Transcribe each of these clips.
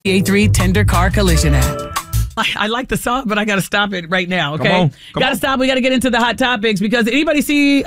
A3 Tender Car Collision app. I like the song, but I got to stop it right now. Okay, got to stop. We got to get into the hot topics because anybody see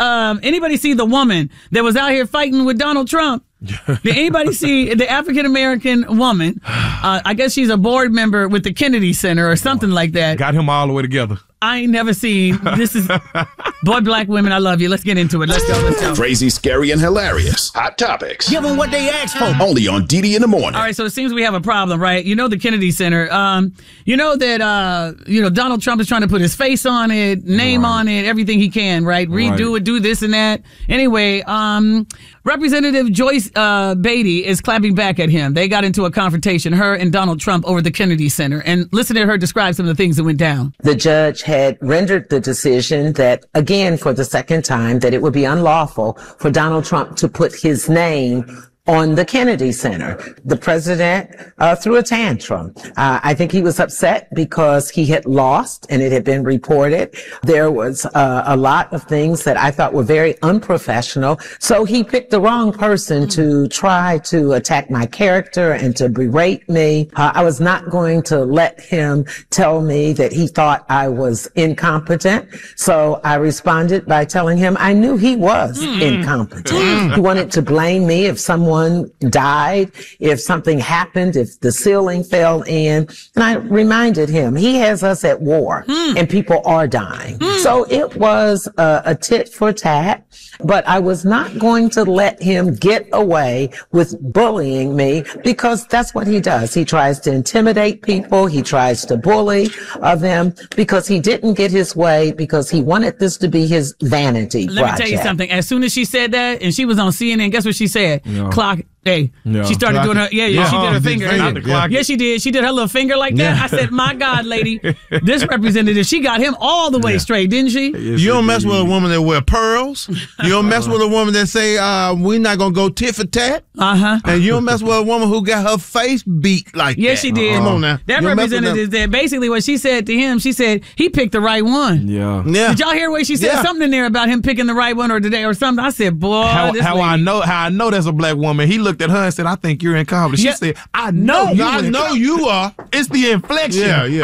the woman that was out here fighting with Donald Trump? Did anybody see the African American woman? I guess she's a board member with the Kennedy Center or something like that. Got him all the way together. I ain't never seen. This is boy, black women. I love you. Let's get into it. Let's go. Crazy, scary, and hilarious. Hot topics. Give them what they asked for. Only on DD in the Morning. All right, so it seems we have a problem, right? You know the Kennedy Center. You know that Donald Trump is trying to put his face on it, name on it, everything he can, right? Redo it, do this and that. Anyway, Representative Joyce Beatty is clapping back at him. They got into a confrontation, her and Donald Trump, over the Kennedy Center. And listen to her describe some of the things that went down. The judge had rendered the decision that, again, for the second time, that it would be unlawful for Donald Trump to put his name on the Kennedy Center. The president threw a tantrum. I think he was upset because he had lost and it had been reported. There was a lot of things that I thought were very unprofessional. So he picked the wrong person to try to attack my character and to berate me. I was not going to let him tell me that he thought I was incompetent. So I responded by telling him I knew he was incompetent. He wanted to blame me if someone died, if something happened, if the ceiling fell in. And I reminded him, he has us at war and people are dying. So it was a tit for tat, but I was not going to let him get away with bullying me because that's what he does. He tries to intimidate people. He tries to bully them because he didn't get his way because he wanted this to be his vanity project. Let me tell you something. As soon as she said that and she was on CNN, guess what she said? Clock. Hey, she started doing her, she did her finger. Yeah, she did. She did her little finger like that. I said, my God, lady, this representative, she got him all the way straight, didn't she? Yes, you don't mess with a woman that wear pearls. You don't mess with a woman that say, we're not going to go tit for tat. And you don't mess with a woman who got her face beat like that. Yes, she did. Come on now. That representative said, basically what she said to him, she said, he picked the right one. Yeah. Did y'all hear what she said? Something in there about him picking the right one or today or something. I said, boy, how I know that's a black woman. He looked at her and said, I think you're incompetent. She said, I know you are. It's the inflection.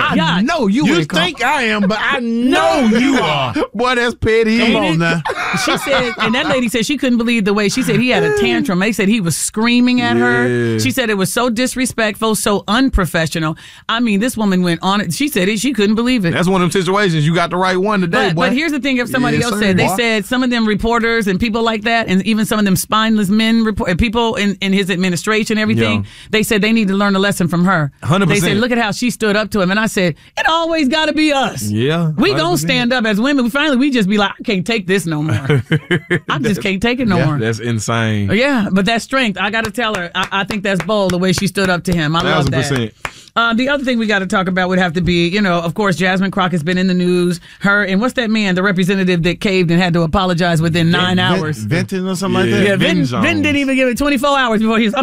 I know you incompetent. You think I am, but I know you are. Boy, that's petty. Come on now. She said, and that lady said she couldn't believe the way she said he had a tantrum. They said he was screaming at her. She said it was so disrespectful, so unprofessional. I mean, this woman went on it. She said she couldn't believe it. That's one of them situations. You got the right one today, boy. But here's the thing, if somebody else said, they said some of them reporters and people like that, and even some of them spineless men, people in his administration, everything, they said they need to learn a lesson from her. 100%. They said, look at how she stood up to him. And I said, it always got to be us. Yeah. We gonna stand up as women. We just be like, I can't take this no more. I just can't take it no more. That's insane. Yeah, but that strength, I got to tell her, I think that's bold, the way she stood up to him. I love that. 1,000%. The other thing we got to talk about would have to be, of course, Jasmine Crockett's been in the news. Her and what's that man, the representative that caved and had to apologize within 9 hours? Venton or something like that? Yeah, Venton didn't even give it 24 hours before he was, I'm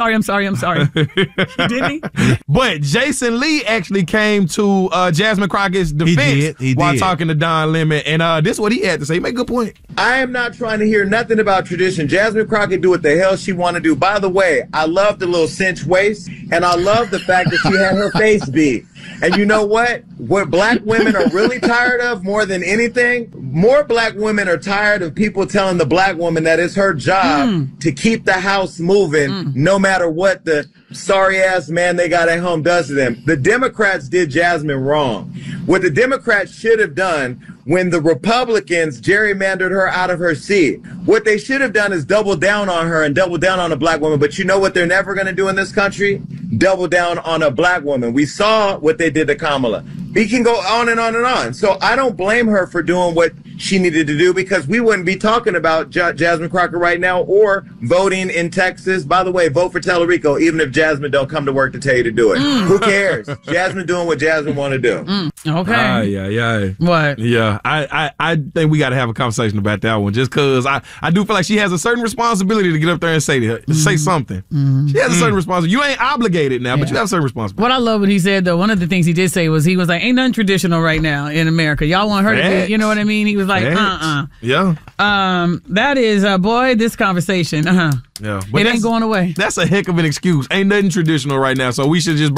sorry. Didn't he? But Jason Lee actually came to Jasmine Crockett's defense while talking to Don Lemon. And this is what he had to say. He made a good point. I am not trying to hear nothing about tradition. Jasmine Crockett do what the hell she want to do. By the way, I love the little cinch waist, and I love the fact that she had her face beat. And you know what? What black women are really tired of more than anything, more black women are tired of people telling the black woman that it's her job to keep the house moving no matter what the sorry-ass man they got at home does to them. The Democrats did Jasmine wrong. What the Democrats should have done when the Republicans gerrymandered her out of her seat, what they should have done is double down on her and double down on a black woman. But you know what they're never going to do in this country? Double down on a black woman. We saw what they did to Kamala. We can go on and on and on. So I don't blame her for doing what she needed to do because we wouldn't be talking about Jasmine Crockett right now or voting in Texas. By the way, vote for Tellerico, even if Jasmine don't come to work to tell you to do it. Who cares? Jasmine doing what Jasmine want to do. Okay. Yeah. What? Yeah, I think we got to have a conversation about that one just because I do feel like she has a certain responsibility to get up there and say something. She has a certain responsibility. You ain't obligated now, but you have a certain responsibility. What I love what he said, though, one of the things he did say was he was like, ain't nothing traditional right now in America. Y'all want her to be, you know what I mean? He was like, Yeah. that is, boy, this conversation. Yeah. It ain't going away. That's a heck of an excuse. Ain't nothing traditional right now, so we should just